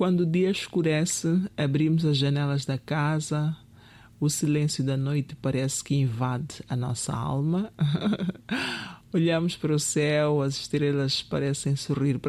Quando o dia escurece, abrimos as janelas da casa, o silêncio da noite parece que invade a nossa alma. Olhamos para o céu, as estrelas parecem sorrir